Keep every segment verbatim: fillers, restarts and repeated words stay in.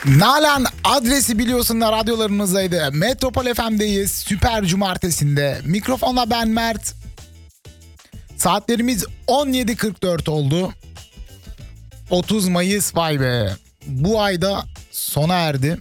Nalan adresi biliyorsunlar, radyolarımızdaydı. Metropol F M'deyiz. Süper Cumartesi'nde. Mikrofonla ben Mert. Saatlerimiz on yedi kırk dört oldu. otuz Mayıs, vay be. Bu ayda sona erdi.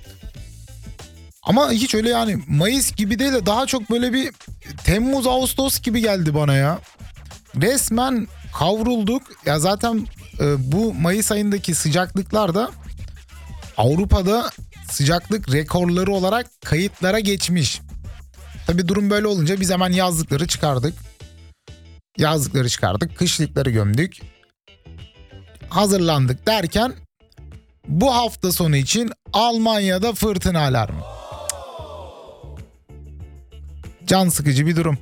Ama hiç öyle yani Mayıs gibi değil de daha çok böyle bir Temmuz, Ağustos gibi geldi bana ya. Resmen kavrulduk. Ya zaten e, bu Mayıs ayındaki sıcaklıklar da Avrupa'da sıcaklık rekorları olarak kayıtlara geçmiş. Tabii durum böyle olunca biz hemen yazlıkları çıkardık. Yazlıkları çıkardık, kışlıkları gömdük. Hazırlandık derken bu hafta sonu için Almanya'da fırtına alarmı. Can sıkıcı bir durum.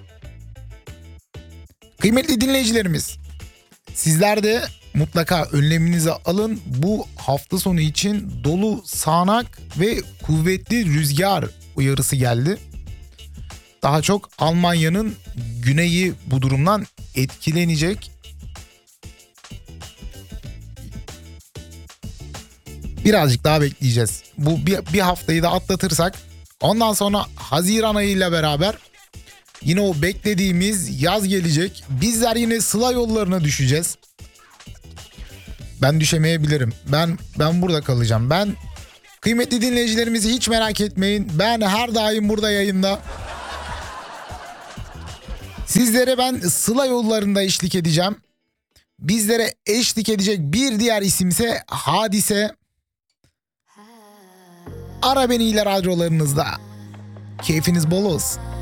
Kıymetli dinleyicilerimiz, sizler de mutlaka önleminizi alın. Bu hafta sonu için dolu, sağanak ve kuvvetli rüzgar uyarısı geldi. Daha çok Almanya'nın güneyi bu durumdan etkilenecek. Birazcık daha bekleyeceğiz. Bu bir, bir haftayı da atlatırsak ondan sonra Haziran ayıyla beraber yine o beklediğimiz yaz gelecek. Bizler yine sıla yollarına düşeceğiz. Ben düşemeyebilirim. Ben ben burada kalacağım. Ben kıymetli dinleyicilerimizi hiç merak etmeyin. Ben her daim burada yayında. Sizlere ben sıla yollarında eşlik edeceğim. Bizlere eşlik edecek bir diğer isimse Hadise. Ara beni ile radyolarınızda. Keyfiniz bol olsun.